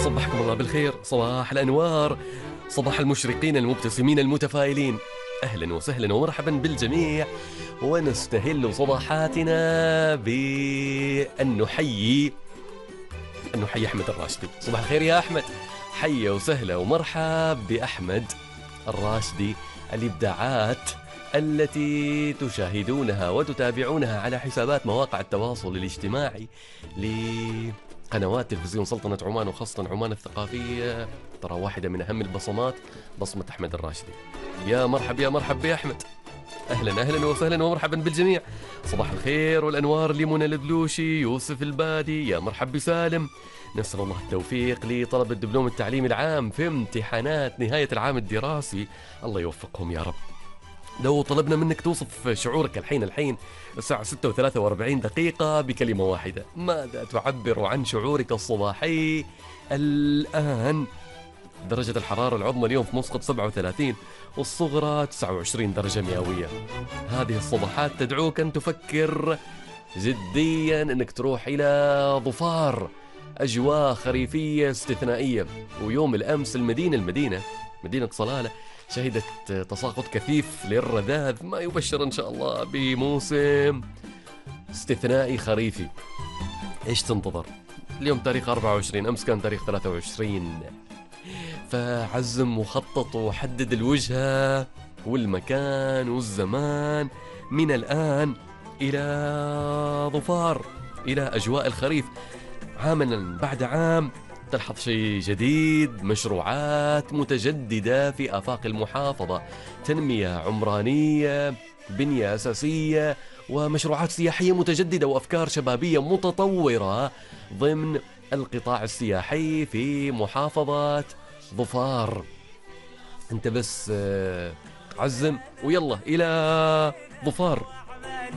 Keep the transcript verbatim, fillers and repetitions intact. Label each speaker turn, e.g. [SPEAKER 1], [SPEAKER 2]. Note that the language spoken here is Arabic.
[SPEAKER 1] صبحكم الله بالخير، صباح الأنوار، صباح المشرقين المبتسمين المتفائلين. أهلا وسهلا ومرحبا بالجميع، ونستهل صباحاتنا بأن نحيي أن نحيي أحمد الراشدي. صباح الخير يا أحمد، حيا وسهلا ومرحب بأحمد الراشدي. الإبداعات التي تشاهدونها وتتابعونها على حسابات مواقع التواصل الاجتماعي لقنوات تلفزيون سلطنة عمان، وخاصة عمان الثقافية، ترى واحدة من أهم البصمات بصمة أحمد الراشدي. يا مرحب يا مرحب يا أحمد، أهلا أهلا وسهلا ومرحبا بالجميع. صباح الخير والأنوار لمنى البلوشي، يوسف البادي، يا مرحب بسالم. نسأل الله التوفيق لطلبة الدبلوم التعليمي العام في امتحانات نهاية العام الدراسي، الله يوفقهم يا رب. لو طلبنا منك توصف شعورك الحين الحين الساعة ستة وثلاثة وأربعين دقيقة بكلمة واحدة، ماذا تعبر عن شعورك الصباحي الآن؟ درجة الحرارة العظمى اليوم في مسقط سبعة وثلاثين والصغرى تسعة وعشرين درجة مئوية. هذه الصباحات تدعوك أن تفكر جديا أنك تروح إلى ظفار، أجواء خريفية استثنائية. ويوم الأمس المدينة المدينة مدينة صلالة شهدت تساقط كثيف للرذاذ، ما يبشر إن شاء الله بموسم استثنائي خريفي. إيش تنتظر؟ اليوم تاريخ أربعة وعشرين، أمس كان تاريخ ثلاثة وعشرين. فعزم وخطط وحدد الوجهة والمكان والزمان من الآن إلى ظفار، إلى أجواء الخريف. عاما بعد عام تلحظ شيء جديد، مشروعات متجددة في آفاق المحافظة، تنمية عمرانية، بنية أساسية، ومشروعات سياحية متجددة، وأفكار شبابية متطورة ضمن القطاع السياحي في محافظة ظفار. انت بس عزم ويلا إلى ظفار.